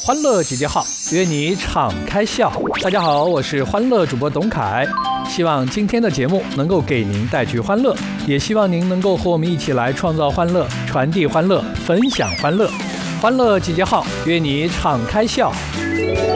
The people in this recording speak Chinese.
欢乐集结号，约你敞开笑。大家好，我是欢乐主播董凯，希望今天的节目能够给您带去欢乐，也希望您能够和我们一起来创造欢乐、传递欢乐、分享欢乐。欢乐集结号，约你敞开笑。